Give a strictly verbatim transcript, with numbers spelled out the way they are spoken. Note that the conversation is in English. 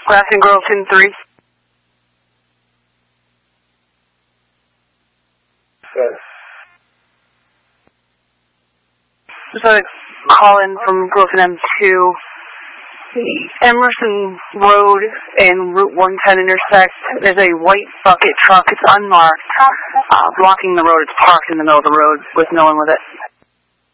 Grafton Grove, ten three. Yes. Just had a call in from Grafton M two. Emerson Road and Route one ten intersect. There's a white bucket truck. It's unmarked, uh, blocking the road. It's parked in the middle of the road with no one with it.